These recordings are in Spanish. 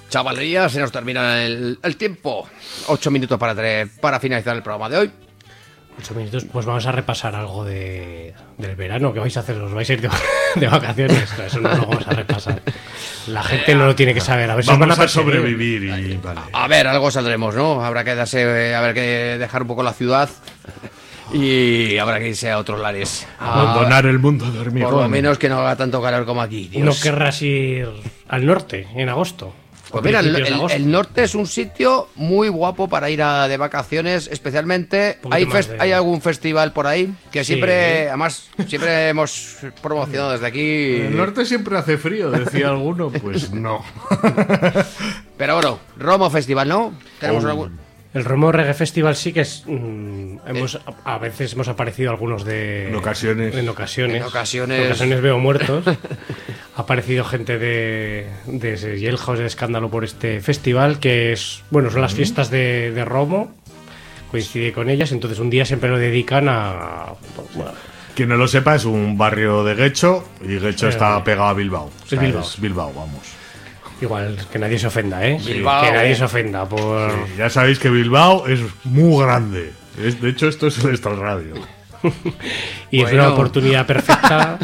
Chavalería, se nos termina el tiempo. 8 minutos para finalizar el programa de hoy. 8 minutos, pues vamos a repasar algo del verano. ¿Qué vais a hacer? ¿Os vais a ir de vacaciones? No, eso no lo vamos a repasar. La gente no lo tiene que saber. A ver si vamos van a sobrevivir y vale. A ver, algo saldremos, ¿no? Habrá que dejar un poco la ciudad y habrá que irse a otros lares. Abandonar el mundo de hormigón. Por lo menos que no haga tanto calor como aquí. Dios. ¿No querrás ir al norte en agosto? Pues mira, el norte es un sitio muy guapo para ir de vacaciones, especialmente hay algún festival por ahí que siempre hemos promocionado desde aquí. El norte siempre hace frío, decía alguno, pues no. Pero bueno, Romo Festival, ¿no? Tenemos El Romo Reggae Festival sí que es... a veces hemos aparecido algunos En ocasiones. En ocasiones veo muertos. Ha aparecido gente de Jailhouse de Escándalo por este festival, que es... Bueno, son las fiestas de Romo. Coincide con ellas, entonces un día siempre lo dedican a... Bueno, quien no lo sepa, es un barrio de Guecho, y Guecho está pegado a Bilbao. O sea, es Bilbao, vamos. Igual, que nadie se ofenda, ¿eh? Bilbao. Que nadie se ofenda por... Sí, ya sabéis que Bilbao es muy grande. De hecho, esto es el extrarradio. Y es una oportunidad perfecta...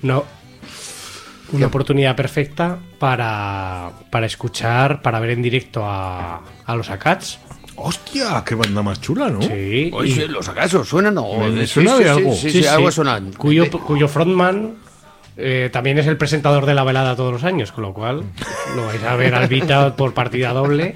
Una oportunidad perfecta para escuchar, para ver en directo a los Akats. ¡Hostia! ¡Qué banda más chula!, ¿no? Sí. Oye, ¿los acaso suenan o no? ¿Me suena de algo? Sí, algo suena. Cuyo frontman también es el presentador de la velada todos los años, con lo cual lo vais a ver al Vita por partida doble.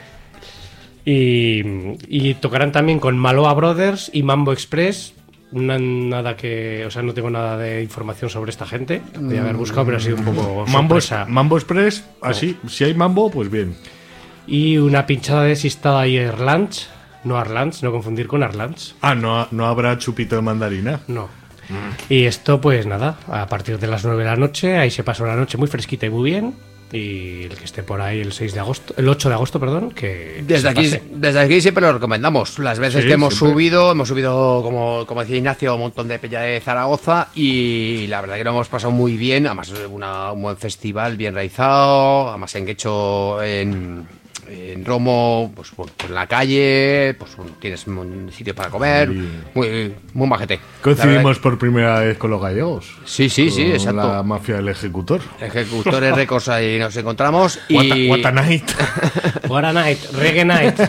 Y tocarán también con Maloa Brothers y Mambo Express. No tengo nada de información sobre esta gente. Voy a haber buscado, pero ha sido un poco sorpresa. Mambo Express, así, si hay mambo, pues bien. Y una pinchada de Sistada y Erlands. No Arlands, no confundir con Arlands. No habrá chupito de mandarina. No. Y esto, pues nada, a partir de las 9 de la noche, ahí se pasó la noche muy fresquita y muy bien. Y el que esté por ahí el 8 de agosto, perdón, que desde aquí siempre lo recomendamos. Las veces que hemos subido, como decía Ignacio, un montón de peña de Zaragoza, y la verdad que lo hemos pasado muy bien. Además un buen festival, bien realizado. Además en Guecho, en Romo, pues en la calle, pues tienes un sitio para comer, muy majete. Coincidimos por primera vez con los gallegos. Sí, exacto. La mafia del ejecutor. Ejecutores récords, ahí nos encontramos. Y What a night. What a night, reggae night.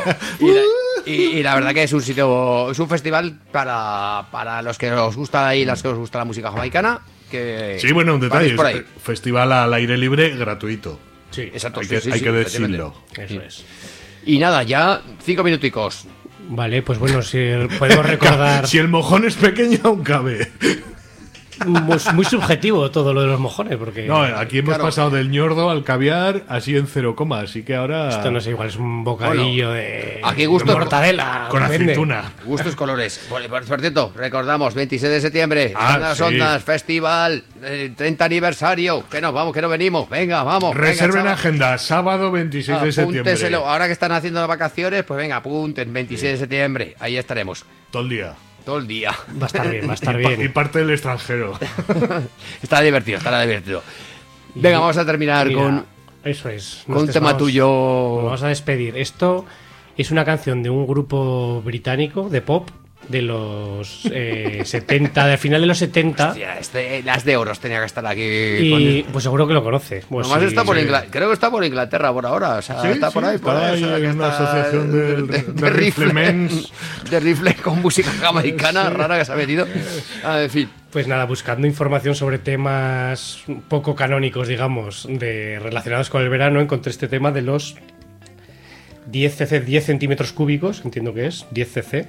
Y la verdad que es un festival para los que os gusta y las que os gusta la música jamaicana. Sí, bueno, un detalle, festival al aire libre gratuito. Sí, exacto. Hay que decirlo. Eso es. Y nada, ya 5 minuticos. Vale, pues bueno, si podemos recordar... Si el mojón es pequeño, aún cabe. Muy subjetivo todo lo de los mojones, porque... No, aquí hemos pasado del ñordo al caviar así en 0, así que ahora... Esto no sé, igual es un bocadillo de... Aquí gusto de mortadela. Con aceituna. Gustos colores. Por cierto, recordamos, 26 de septiembre, las ondas, festival, 30 aniversario. Que nos vamos, que no venimos. Venga, vamos. Reserven agenda, sábado 26 de septiembre. Apúnteselo. Ahora que están haciendo las vacaciones, pues venga, apunten, 26 de septiembre. Ahí estaremos. Todo el día. Va a estar bien. Y parte del extranjero. Estará divertido. Venga, vamos a terminar con... Eso es. Con un tema tuyo. Vamos a despedir. Esto es una canción de un grupo británico de pop de los 70, del final de los 70. Hostia, las de Oros tenía que estar aquí. Y pues seguro que lo conoce. Pues nomás está por Inglaterra. Creo que está por Inglaterra por ahora. O sea, está por ahí. Por ahí hay una asociación de riflemens. De rifle con música jamaicana rara que se ha metido. En fin. Pues nada, buscando información sobre temas poco canónicos, digamos, relacionados con el verano, encontré este tema de los 10 cc, 10 centímetros cúbicos, entiendo que es, 10 cc,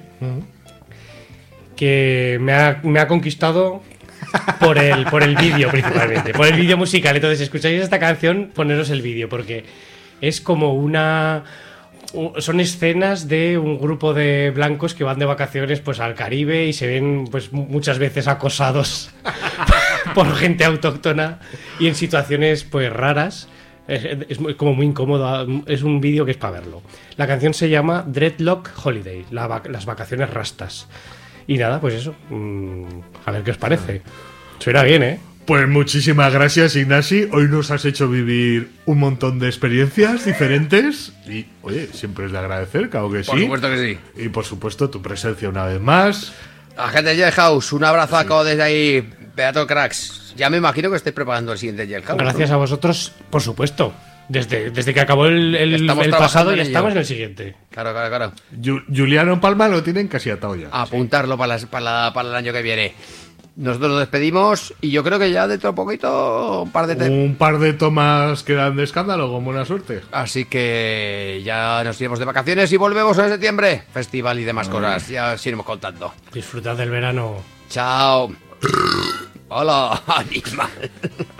que me ha conquistado por el vídeo principalmente, por el vídeo musical. Entonces, si escucháis esta canción, poneros el vídeo, porque es como son escenas de un grupo de blancos que van de vacaciones pues al Caribe y se ven pues muchas veces acosados por gente autóctona y en situaciones pues raras. Es como muy incómodo. Es un vídeo que es para verlo. La canción se llama Dreadlock Holiday, las vacaciones rastas. Y nada, pues eso. A ver qué os parece. Suena bien, ¿eh? Pues muchísimas gracias, Ignasi. Hoy nos has hecho vivir un montón de experiencias diferentes y, oye, siempre es de agradecer, claro que sí. Por supuesto que sí. Y por supuesto tu presencia una vez más. A gente de Jailhouse, un abrazo desde ahí, Beato Cracks. Ya me imagino que estés preparando el siguiente Jailhouse. Gracias a vosotros, por supuesto. Desde que acabó el pasado ya estamos en el siguiente. Claro. Juliano Palma lo tienen casi atado ya. Apuntarlo para el año que viene. Nosotros nos despedimos y yo creo que ya dentro de poquito un par de tomas quedan de escándalo, con buena suerte. Así que ya nos iremos de vacaciones y volvemos en septiembre. Festival y demás cosas, ya os iremos contando. Disfrutad del verano. Chao. Hola, animal.